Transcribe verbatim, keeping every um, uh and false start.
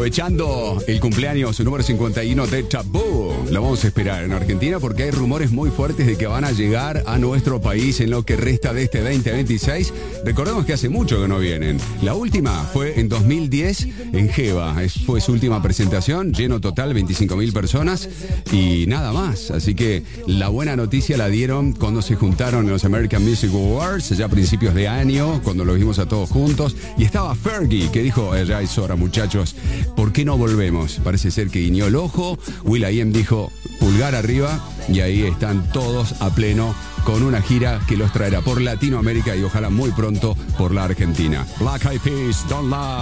aprovechando el cumpleaños número cincuenta y uno de Tabú, lo vamos a esperar en Argentina porque hay rumores muy fuertes de que van a llegar a nuestro país en lo que resta de este veinte veintiséis. Recordemos que hace mucho que no vienen. La última fue en dos mil diez en Jeva. Es, fue su última presentación, lleno total, veinticinco mil personas y nada más. Así que la buena noticia la dieron cuando se juntaron en los American Music Awards, ya a principios de año, cuando los vimos a todos juntos. Y estaba Fergie, que dijo, eh, ya es hora, muchachos, ¿por qué no volvemos? Parece ser que guiñó el ojo. will.i.am dijo, pulgar arriba, y ahí están todos a pleno con una gira que los traerá por Latinoamérica y ojalá muy pronto por la Argentina. Black Eyed Peas, Don't Lie.